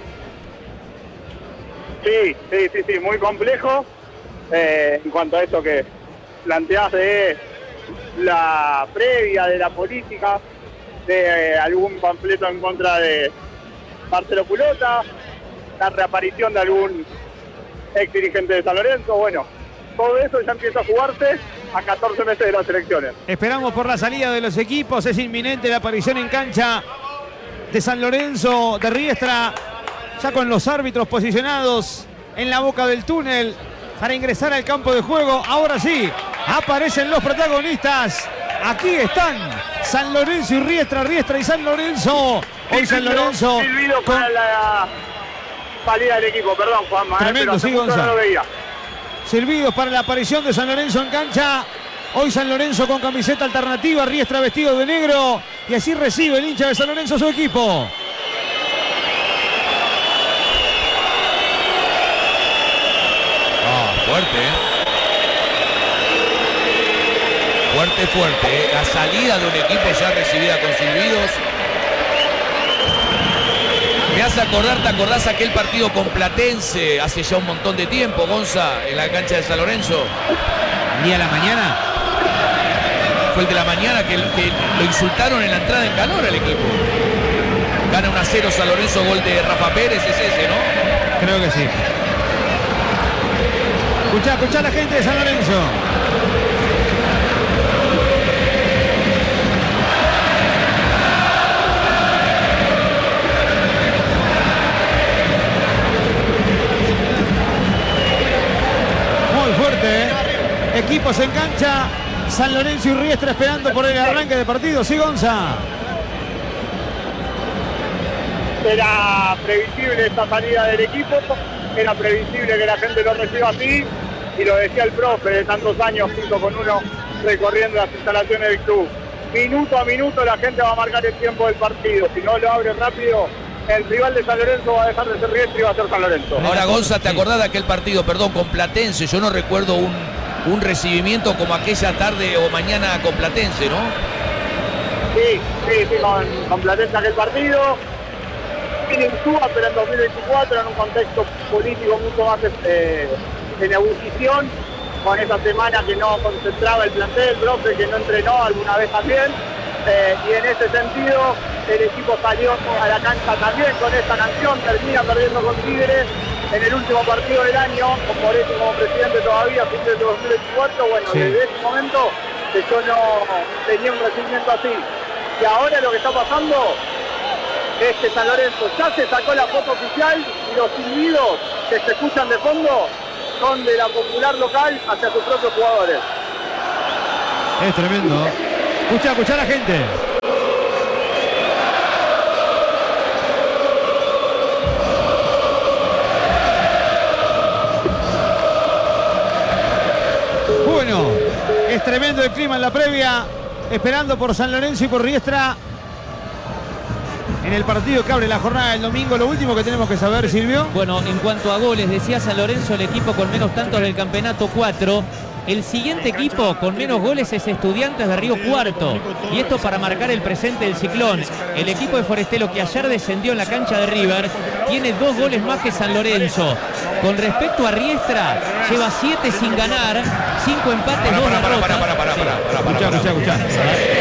Sí, sí, sí, sí, muy complejo. Eh, en cuanto a eso que planteás de la previa de la política, de eh, algún panfleto en contra de Marcelo Culota, la reaparición de algún ex dirigente de San Lorenzo, bueno, todo eso ya empieza a jugarse a catorce meses de las elecciones. Esperamos por la salida de los equipos, es inminente la aparición en cancha de San Lorenzo de Riestra, ya con los árbitros posicionados en la boca del túnel para ingresar al campo de juego. Ahora sí, aparecen los protagonistas. Aquí están San Lorenzo y Riestra, Riestra y San Lorenzo. Hoy San Lorenzo Silvido con... para la salida del equipo, perdón Juanma, eh, Tremendo, pero hace sí, mucho Gonza. no lo veía. Silbidos para la aparición de San Lorenzo en cancha. Hoy San Lorenzo con camiseta alternativa, Riestra vestido de negro. Y así recibe el hincha de San Lorenzo su equipo. Ah, fuerte, ¿eh? Fuerte, fuerte, ¿eh? La salida de un equipo ya recibida con silbidos. Me hace acordar, ¿te acordás aquel partido con Platense hace ya un montón de tiempo, Gonza, en la cancha de San Lorenzo? ¿Y a la mañana? Fue el de la mañana que, que lo insultaron en la entrada en calor al equipo. Gana uno a cero San Lorenzo, gol de Rafa Pérez, es ese, ¿no? Creo que sí. Escuchá, escuchá a la gente de San Lorenzo. Muy fuerte, ¿eh? Equipos en cancha. San Lorenzo y Riestra esperando por el arranque de partido. Sí, Gonza. Era previsible esta salida del equipo, era previsible que la gente lo reciba así, y lo decía el profe de tantos años junto con uno recorriendo las instalaciones del club. Minuto a minuto la gente va a marcar el tiempo del partido, si no lo abre rápido, el rival de San Lorenzo va a dejar de ser Riestra y va a ser San Lorenzo. Ahora, Gonza, ¿te acordás de aquel partido, perdón, con Platense? Yo no recuerdo un, un recibimiento como aquella tarde o mañana con Platense, ¿no? Sí, sí, sí, con, con Platense aquel partido. En Insúa, pero en dos mil veinticuatro, en un contexto político mucho más eh, en ebullición, con esa semana que no concentraba el plantel, el profe que no entrenó alguna vez también, eh, y en ese sentido el equipo salió a la cancha también con esta canción, termina perdiendo con Tigres en el último partido del año, con Moretti como presidente todavía, fin de dos mil veinticuatro, bueno, Sí. desde ese momento que yo no tenía un recibimiento así. Y ahora lo que está pasando es que San Lorenzo ya se sacó la foto oficial y los silbidos que se escuchan de fondo son de la popular local hacia sus propios jugadores. Es tremendo. Escucha, escucha a la gente. Bueno, es tremendo el clima en la previa, esperando por San Lorenzo y por Riestra en el partido que abre la jornada del domingo. Lo último que tenemos que saber, Silvio. Bueno, en cuanto a goles, decía San Lorenzo, el equipo con menos tantos del campeonato, cuatro. El siguiente equipo con menos goles es Estudiantes de Río Cuarto. Y esto para marcar el presente del ciclón. El equipo de Forestelo, que ayer descendió en la cancha de River, tiene dos goles más que San Lorenzo. Con respecto a Riestra, lleva siete sin ganar, cinco empates, dos derrotas. Para, para, para, para, para, para, Escuchá, escuchá, escuchá.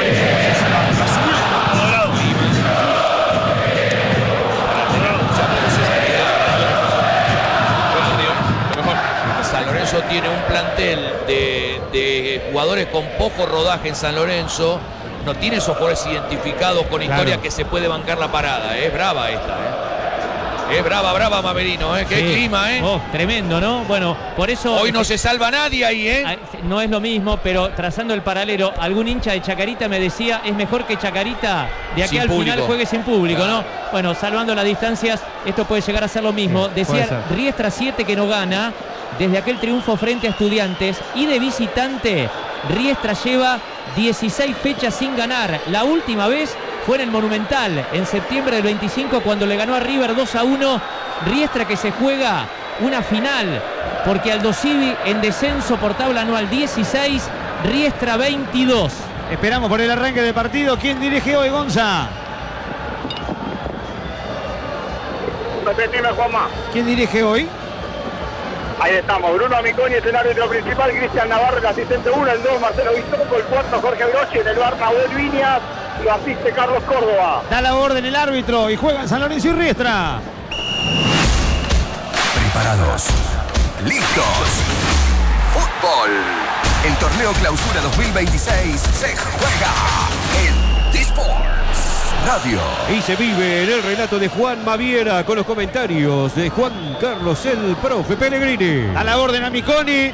San Lorenzo tiene un plantel de, de jugadores con poco rodaje en San Lorenzo. No tiene esos jugadores identificados con historia Claro. que se puede bancar la parada. Es brava esta, ¿eh? Es brava, brava, Mamerino, ¿eh? Qué Sí. clima, ¿eh? Oh, tremendo, ¿no? Bueno, por eso... Hoy no se salva nadie ahí, ¿eh? No es lo mismo, pero trazando el paralelo, algún hincha de Chacarita me decía, es mejor que Chacarita de aquí Sin al público. final juegue sin público, Claro. ¿no? Bueno, salvando las distancias, esto puede llegar a ser lo mismo. puede Decía ser. Riestra siete que no gana desde aquel triunfo frente a Estudiantes, y de visitante Riestra lleva dieciséis fechas sin ganar. La última vez fue en el Monumental, en septiembre del veinticinco, cuando le ganó a River dos a uno. Riestra que se juega una final, porque Aldo Civi en descenso por tabla anual dieciséis, Riestra veintidós. Esperamos por el arranque del partido. ¿Quién dirige hoy, Gonza? Repetime, Juanma. ¿Quién dirige hoy? Ahí estamos, Bruno Amiconi es el árbitro principal, Cristian Navarro el asistente uno, el dos Marcelo Bistonco, el cuarto Jorge Brochi, en el bar Nahuel Viñas, lo asiste Carlos Córdoba. Da la orden el árbitro y juegan San Lorenzo y Riestra. Preparados. Listos. Fútbol. El torneo Clausura dos mil veintiséis se juega en D-Sports Radio. Y se vive en el relato de Juan Maviera con los comentarios de Juan Carlos el profe Pellegrini. Da la orden a Miconi.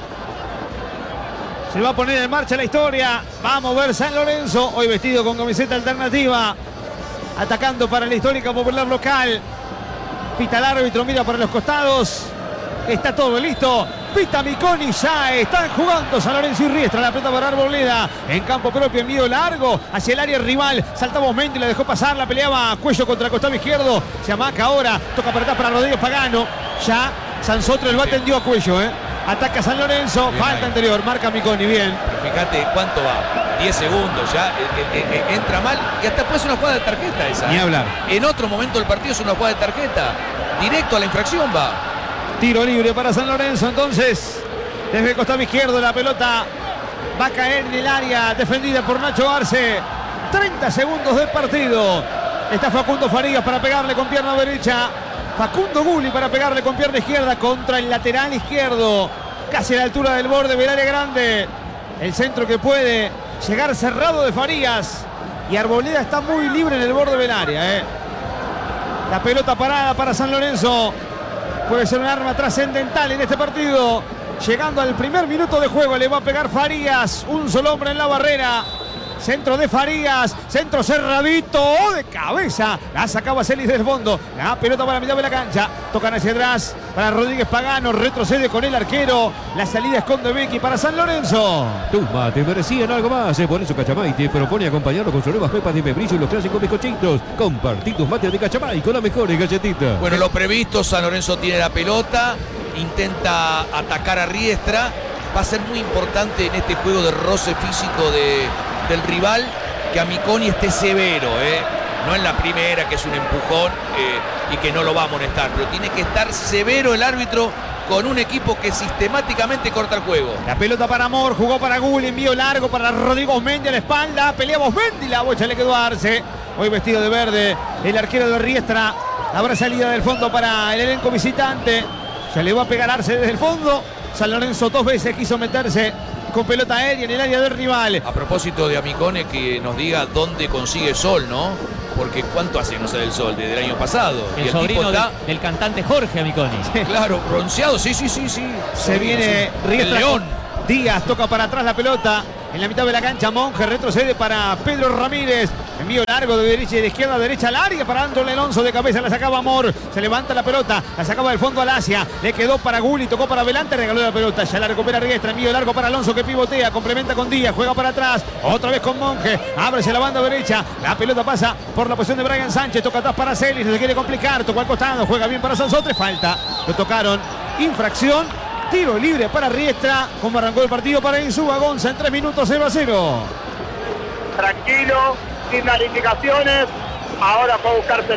Se va a poner en marcha la historia. Va a mover San Lorenzo, hoy vestido con camiseta alternativa. Atacando para la histórica popular local. Pita el árbitro, mira para los costados. Está todo listo. Pita Miconi, ya están jugando San Lorenzo y Riestra. La pelota para Arboleda. En campo propio, envío largo hacia el área rival. Saltaba Osmendi, la dejó pasar. La peleaba cuello contra el costado izquierdo. Se amaca ahora. Toca para atrás para Rodríguez Pagano. Ya Sansotro el bate tendió a cuello. ¿eh? Ataca San Lorenzo. Bien Falta ahí. anterior. Marca Miconi. Bien. Pero fíjate cuánto va. diez segundos ya. eh, eh, eh, entra mal. Y hasta puede ser una jugada de tarjeta esa. Ni ¿eh? hablar. En otro momento del partido es una jugada de tarjeta. Directo a la infracción va. Tiro libre para San Lorenzo. Entonces, desde el costado izquierdo, la pelota va a caer en el área defendida por Nacho Arce. treinta segundos del partido. Está Facundo Farías para pegarle con pierna derecha. Facundo Guli para pegarle con pierna izquierda contra el lateral izquierdo. Casi a la altura del borde del área grande. El centro que puede llegar cerrado de Farías. Y Arboleda está muy libre en el borde del área. ¿eh? La pelota parada para San Lorenzo. Puede ser un arma trascendental en este partido. Llegando al primer minuto de juego, le va a pegar Farías. Un solo hombre en la barrera. Centro de Farías. Centro cerradito. De cabeza. La sacaba Celis del fondo. La pelota para la mitad de la cancha. Tocan hacia atrás para Rodríguez Pagano. Retrocede con el arquero. La salida es con De Becky para San Lorenzo. Tus mates merecían algo más. Por eso Cachamay te propone acompañarlo con sus nuevas pepas de membrillo y los clásicos bizcochitos. Compartí tus mates de Cachamay con las mejores galletitas. Bueno, lo previsto, San Lorenzo tiene la pelota, intenta atacar a Riestra. Va a ser muy importante en este juego de roce físico de, del rival que a Miconi esté severo, ¿eh? No en la primera, que es un empujón eh, y que no lo va a amonestar, pero tiene que estar severo el árbitro con un equipo que sistemáticamente corta el juego. La pelota para Amor, jugó para Gulli, envío largo para Rodrigo Osmendi a la espalda, peleaba Osmendi, la bocha le quedó a Arce, hoy vestido de verde, el arquero de Riestra. Habrá salida del fondo para el elenco visitante, se le va a pegar Arce desde el fondo. San Lorenzo dos veces quiso meterse con pelota aérea en el área del rival. A propósito de Amicone, que nos diga dónde consigue sol, ¿no? Porque cuánto hace que no sale el sol, desde el año pasado. El, y el sobrino tipo está, del, del cantante Jorge Amiconi. claro, bronceado, sí, sí, sí, sí. Se viene sí. Riestra. El León. Díaz toca para atrás la pelota. En la mitad de la cancha, Monge retrocede para Pedro Ramírez. Envío largo de derecha y de izquierda a derecha al área para André Alonso de cabeza. La sacaba Amor. Se levanta la pelota. La sacaba del fondo al Asia. Le quedó para Gulli. Tocó para adelante. Regaló la pelota. Ya la recupera Riestra. Envío largo para Alonso que pivotea. Complementa con Díaz. Juega para atrás. Otra vez con Monge. Ábrese la banda derecha. La pelota pasa por la posición de Brian Sánchez. Toca atrás para Celis. No se quiere complicar. Tocó al costado. Juega bien para Sansotre. Falta. Lo tocaron. Infracción Tiro libre para Riestra. Como arrancó el partido para Insúa. Gonza en tres minutos, cero a cero. Tranquilo, sin dar indicaciones. Ahora fue a buscarse